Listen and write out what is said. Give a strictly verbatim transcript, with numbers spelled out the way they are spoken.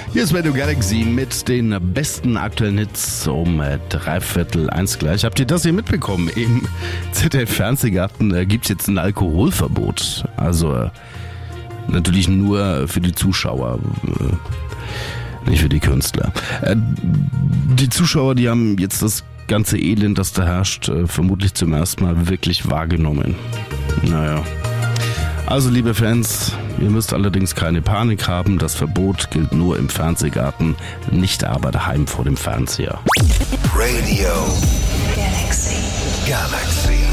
Hier ist Radio Galaxy mit den besten aktuellen Hits um äh, dreiviertel eins gleich. Habt ihr das hier mitbekommen? Im Z D F-Fernsehgarten äh, gibt es jetzt ein Alkoholverbot. Also äh, natürlich nur für die Zuschauer, äh, nicht für die Künstler. Äh, die Zuschauer, die haben jetzt das ganze Elend, das da herrscht, äh, vermutlich zum ersten Mal wirklich wahrgenommen. Naja. Also liebe Fans, ihr müsst allerdings keine Panik haben. Das Verbot gilt nur im Fernsehgarten, nicht aber daheim vor dem Fernseher. Radio Galaxy. Galaxy.